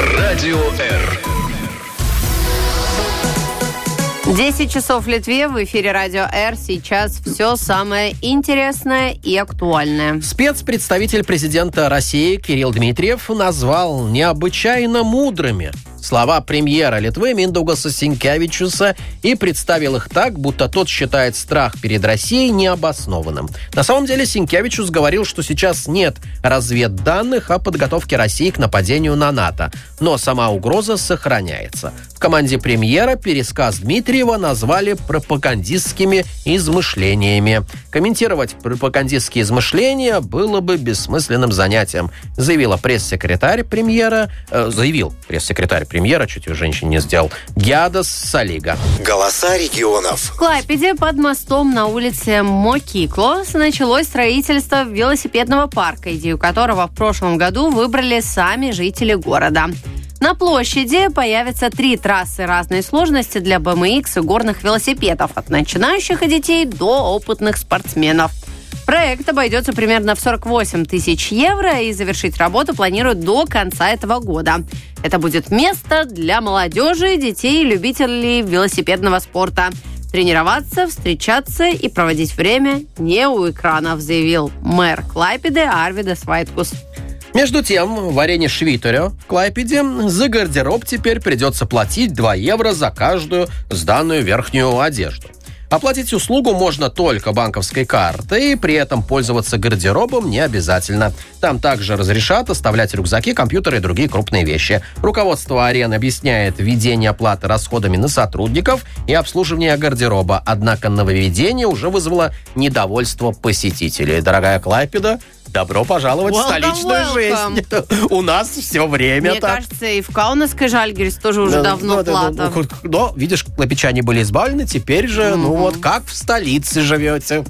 Радио Р. 10 часов в Литве, в эфире Радио Р. Сейчас все самое интересное и актуальное. Спецпредставитель президента России Кирилл Дмитриев назвал необычайно мудрыми слова премьера Литвы Миндаугаса Синкевичуса и представил их так, будто тот считает страх перед Россией необоснованным. На самом деле Синкевичус говорил, что сейчас нет разведданных о подготовке России к нападению на НАТО, но сама угроза сохраняется. В команде премьера пересказ Дмитриева назвали пропагандистскими измышлениями. Комментировать пропагандистские измышления было бы бессмысленным занятием, заявил пресс-секретарь премьера, чуть его женщине не сделал, Гиадас Салига. Голоса регионов. В Клайпеде под мостом на улице Мокикло началось строительство велосипедного парка, идею которого в прошлом году выбрали сами жители города. На площади появятся 3 трассы разной сложности для BMX и горных велосипедов, от начинающих и детей до опытных спортсменов. Проект обойдется примерно в 48 тысяч евро, и завершить работу планируют до конца этого года. Это будет место для молодежи, детей и любителей велосипедного спорта. Тренироваться, встречаться и проводить время не у экранов, заявил мэр Клайпеды Арвидас Вайткус. Между тем, в арене Швиторио в Клайпеде за гардероб теперь придется платить 2 евро за каждую сданную верхнюю одежду. Оплатить услугу можно только банковской картой, и при этом пользоваться гардеробом не обязательно. Там также разрешат оставлять рюкзаки, компьютеры и другие крупные вещи. Руководство арены объясняет введение оплаты расходами на сотрудников и обслуживание гардероба. Однако нововведение уже вызвало недовольство посетителей. Дорогая Клайпеда, добро пожаловать в столичную жизнь. У нас все время Мне так. кажется, и в Каунасской Жальгирисе тоже уже давно плата. Но, видишь, клайпедчане были избавлены, теперь же, вот как в столице живете.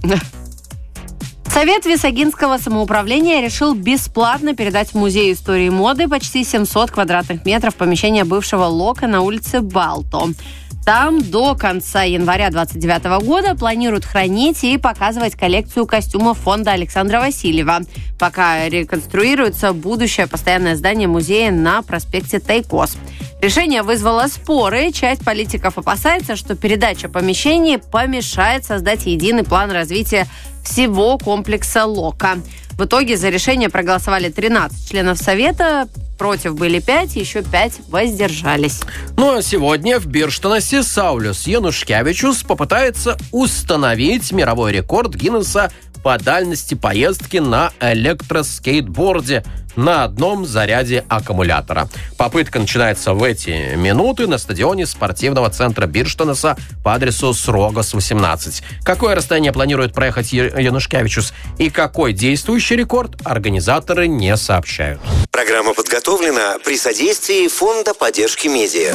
Совет Висагинского самоуправления решил бесплатно передать в Музей истории моды почти 700 квадратных метров помещения бывшего Лока на улице Балто. Там до конца января 2029 года планируют хранить и показывать коллекцию костюмов фонда Александра Васильева, пока реконструируется будущее постоянное здание музея на проспекте Тайкос. Решение вызвало споры. Часть политиков опасается, что передача помещений помешает создать единый план развития всего комплекса Лока. В итоге за решение проголосовали 13 членов Совета, против были 5, еще 5 воздержались. Ну а сегодня в Бирштонасе Саулюс Янушкевичус попытается установить мировой рекорд Гиннесса по дальности поездки на электроскейтборде на одном заряде аккумулятора. Попытка начинается в эти минуты на стадионе спортивного центра Бирштонаса по адресу Срогас, 18. Какое расстояние планирует проехать Янушкевичус и какой действующий рекорд, организаторы не сообщают. Программа подготовлена при содействии Фонда поддержки медиа.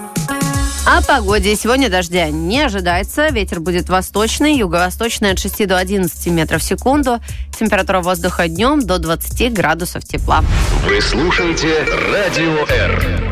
О погоде. Сегодня дождя не ожидается. Ветер будет восточный, юго-восточный от 6 до 11 метров в секунду. Температура воздуха днем до 20 градусов тепла. Вы слушаете Радио Р.